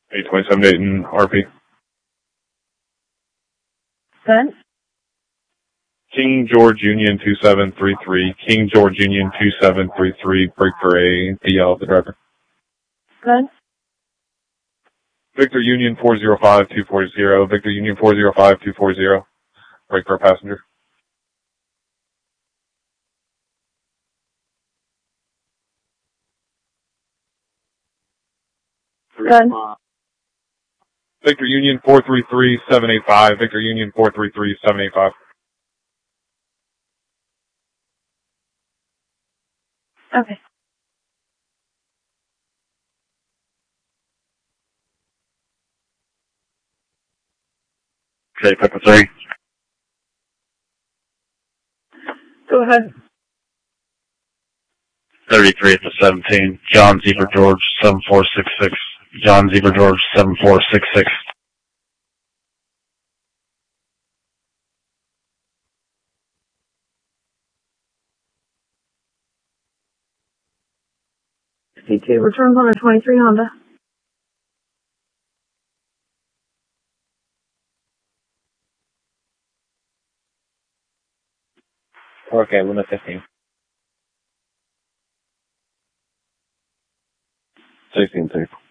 827 Dayton, RP. Good. King George Union 2733, King George Union 2733, break for a DL of the driver. Good. Victor Union 405240, Victor Union 405240, break for a passenger. Good. Victor Union 433785, Victor Union 433785. Okay. Okay, Pepper 3. Go ahead. 33 at the 17, John Zebra George 7466, John Zebra George 7466. C2 returns on a 23 Honda. Okay, limit 15. 16, 2.